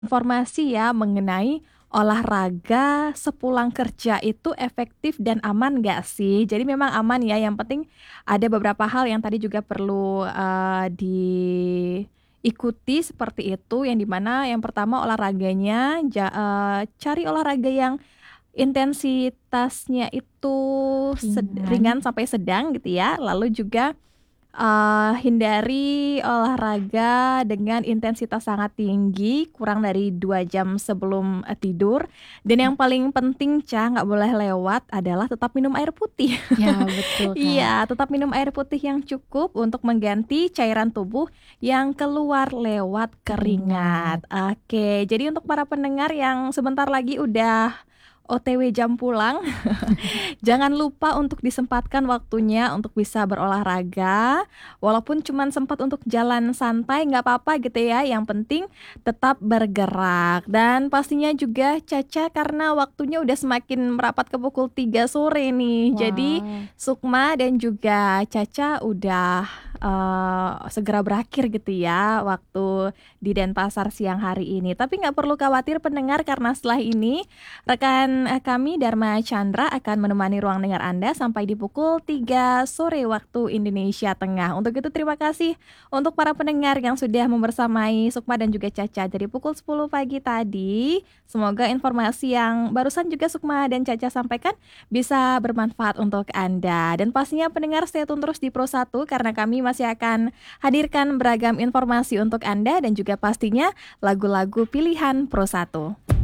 Informasi ya mengenai olahraga sepulang kerja itu efektif dan aman nggak sih? Jadi memang aman ya, yang penting ada beberapa hal yang tadi juga perlu, diikuti seperti itu, yang di mana yang pertama olahraganya cari olahraga yang intensitasnya itu Ringan. ringan sampai sedang gitu ya, lalu juga hindari olahraga dengan intensitas sangat tinggi, kurang dari 2 jam sebelum, tidur, dan yang paling penting, nggak boleh lewat adalah tetap minum air putih. Ya, betul, Kak. Iya, tetap minum air putih yang cukup untuk mengganti cairan tubuh yang keluar lewat Keringat. keringat. Oke, jadi untuk para pendengar yang sebentar lagi udah OTW jam pulang, jangan lupa untuk disempatkan waktunya untuk bisa berolahraga, walaupun cuman sempat untuk jalan santai nggak apa-apa gitu ya, yang penting tetap bergerak. Dan pastinya juga Caca karena waktunya udah semakin merapat ke pukul 3 sore nih, jadi Wah. Sukma dan juga Caca udah, segera berakhir gitu ya waktu di Denpasar siang hari ini. Tapi nggak perlu khawatir pendengar karena setelah ini rekan, kami Dharma Chandra akan menemani ruang dengar Anda sampai di pukul 3 sore waktu Indonesia Tengah. Untuk itu terima kasih untuk para pendengar yang sudah membersamai Sukma dan juga Caca dari pukul 10 pagi tadi. Semoga informasi yang barusan juga Sukma dan Caca sampaikan bisa bermanfaat untuk Anda. Dan pastinya pendengar stay tune terus di Pro1 karena kami masih akan hadirkan beragam informasi untuk Anda dan juga pastinya lagu-lagu pilihan Pro1.